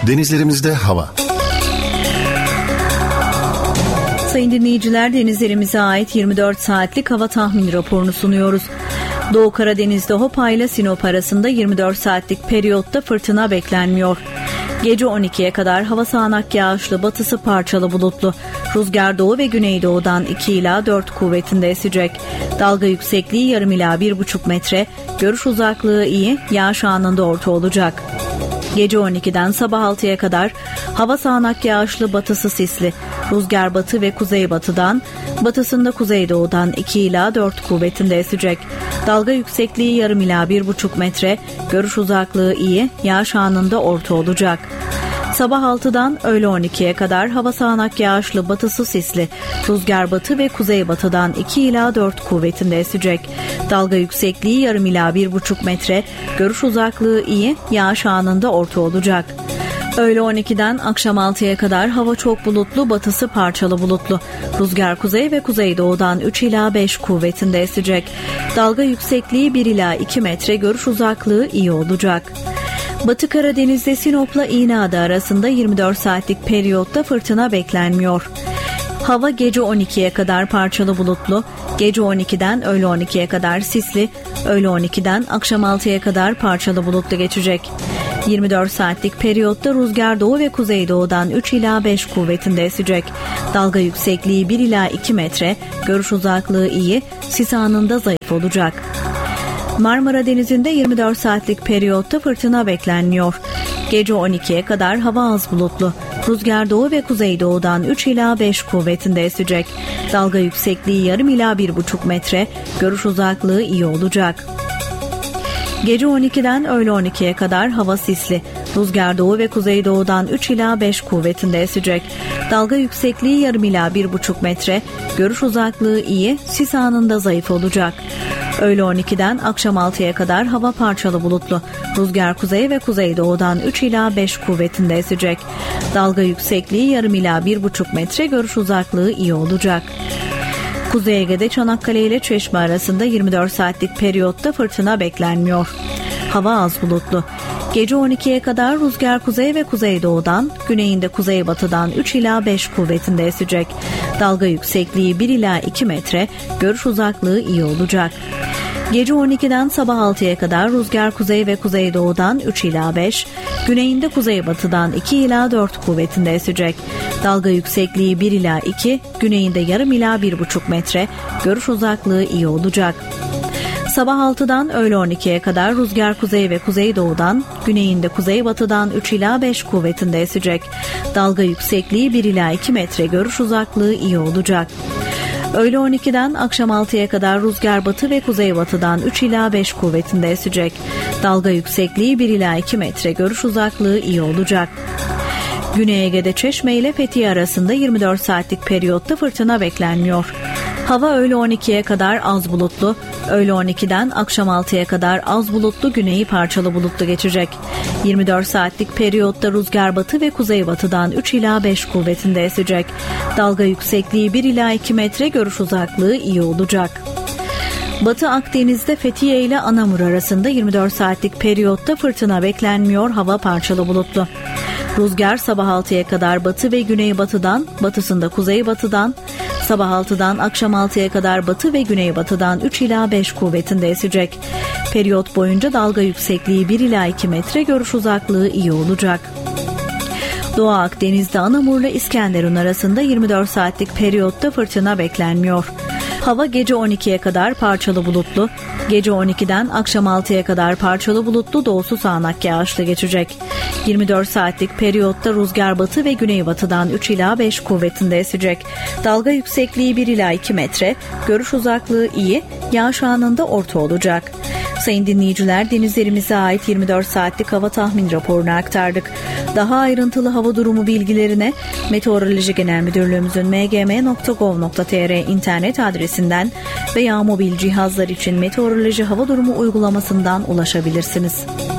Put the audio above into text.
Denizlerimizde hava. Sayın dinleyiciler, denizlerimize ait 24 saatlik hava tahmini raporunu sunuyoruz. Doğu Karadeniz'de Hopa ile Sinop arasında 24 saatlik periyotta fırtına beklenmiyor. Gece 12'ye kadar hava sağanak yağışlı, batısı parçalı bulutlu. Rüzgar doğu ve güneydoğudan 2 ila 4 kuvvetinde esecek. Dalga yüksekliği yarım ila 1,5 metre. Görüş uzaklığı iyi, yağış anında orta olacak. Gece 12'den sabah 6'ya kadar hava sağanak yağışlı, batısı sisli. Rüzgar batı ve kuzeybatıdan, batısında kuzeydoğudan 2 ila 4 kuvvetinde esecek. Dalga yüksekliği yarım ila 1,5 metre. Görüş uzaklığı iyi, yağış anında orta olacak. Sabah 6'dan öğle 12'ye kadar hava sağanak yağışlı, batısı sisli. Rüzgar batı ve kuzeybatıdan 2 ila 4 kuvvetinde esecek. Dalga yüksekliği yarım ila 1,5 metre. Görüş uzaklığı iyi, yağış anında orta olacak. Öğle 12'den akşam 6'ya kadar hava çok bulutlu, batısı parçalı bulutlu. Rüzgar kuzey ve kuzeydoğudan 3 ila 5 kuvvetinde esecek. Dalga yüksekliği 1 ila 2 metre, görüş uzaklığı iyi olacak. Batı Karadeniz'de Sinop'la İğneada arasında 24 saatlik periyotta fırtına beklenmiyor. Hava gece 12'ye kadar parçalı bulutlu, gece 12'den öğle 12'ye kadar sisli, öğle 12'den akşam 6'ya kadar parçalı bulutlu geçecek. 24 saatlik periyotta rüzgar doğu ve kuzeydoğudan 3 ila 5 kuvvetinde esecek. Dalga yüksekliği 1 ila 2 metre, görüş uzaklığı iyi, sis anında zayıf olacak. Marmara Denizi'nde 24 saatlik periyotta fırtına beklenmiyor. Gece 12'ye kadar hava az bulutlu. Rüzgar doğu ve kuzeydoğudan 3 ila 5 kuvvetinde esecek. Dalga yüksekliği yarım ila 1,5 metre, görüş uzaklığı iyi olacak. Gece 12'den öğle 12'ye kadar hava sisli. Rüzgar doğu ve kuzeydoğudan 3 ila 5 kuvvetinde esecek. Dalga yüksekliği yarım ila 1,5 metre, görüş uzaklığı iyi, sis anında zayıf olacak. Öğle 12'den akşam 6'ya kadar hava parçalı bulutlu. Rüzgar kuzey ve kuzeydoğudan 3 ila 5 kuvvetinde esecek. Dalga yüksekliği yarım ila 1,5 metre, görüş uzaklığı iyi olacak. Kuzey Ege'de Çanakkale ile Çeşme arasında 24 saatlik periyotta fırtına beklenmiyor. Hava az bulutlu. Gece 12'ye kadar rüzgar kuzey ve kuzeydoğudan, güneyinde kuzeybatıdan 3 ila 5 kuvvetinde esecek. Dalga yüksekliği 1 ila 2 metre, görüş uzaklığı iyi olacak. Gece 12'den sabah 6'ya kadar rüzgar kuzey ve kuzeydoğudan 3 ila 5, güneyinde kuzeybatıdan 2 ila 4 kuvvetinde esecek. Dalga yüksekliği 1 ila 2, güneyinde yarım ila 1,5 metre, görüş uzaklığı iyi olacak. Sabah 6'dan öğle 12'ye kadar rüzgar kuzey ve kuzeydoğudan, güneyinde kuzeybatıdan 3 ila 5 kuvvetinde esecek. Dalga yüksekliği 1 ila 2 metre, görüş uzaklığı iyi olacak. Öğle 12'den akşam 6'ya kadar rüzgar batı ve kuzeybatıdan 3 ila 5 kuvvetinde esecek. Dalga yüksekliği 1 ila 2 metre, görüş uzaklığı iyi olacak. Güney Ege'de Çeşme ile Fethiye arasında 24 saatlik periyotta fırtına beklenmiyor. Hava öğle 12'ye kadar az bulutlu, öğle 12'den akşam 6'ya kadar az bulutlu, güneyi parçalı bulutlu geçecek. 24 saatlik periyotta rüzgar batı ve kuzeybatıdan 3 ila 5 kuvvetinde esecek. Dalga yüksekliği 1 ila 2 metre, görüş uzaklığı iyi olacak. Batı Akdeniz'de Fethiye ile Anamur arasında 24 saatlik periyotta fırtına beklenmiyor, hava parçalı bulutlu. Rüzgar sabah 6'ya kadar batı ve güneybatıdan, batısında kuzeybatıdan, sabah 6'dan akşam 6'ya kadar batı ve güneybatıdan 3 ila 5 kuvvetinde esecek. Periyot boyunca dalga yüksekliği 1 ila 2 metre, görüş uzaklığı iyi olacak. Doğu Akdeniz'de Anamur'la İskenderun arasında 24 saatlik periyotta fırtına beklenmiyor. Hava gece 12'ye kadar parçalı bulutlu, gece 12'den akşam 6'ya kadar parçalı bulutlu, doğusu sağanak yağışlı geçecek. 24 saatlik periyotta rüzgar batı ve güneybatıdan 3 ila 5 kuvvetinde esecek. Dalga yüksekliği 1 ila 2 metre, görüş uzaklığı iyi, yağış anında orta olacak. Sayın dinleyiciler, denizlerimize ait 24 saatlik hava tahmin raporunu aktardık. Daha ayrıntılı hava durumu bilgilerine Meteoroloji Genel Müdürlüğümüzün mgm.gov.tr internet adresinden veya mobil cihazlar için meteoroloji hava durumu uygulamasından ulaşabilirsiniz.